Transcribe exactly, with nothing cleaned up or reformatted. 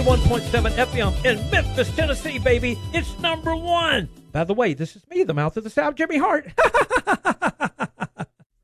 ninety-one point seven F M in Memphis, Tennessee, baby. It's number one. By the way, this is me, the mouth of the South, Jimmy Hart.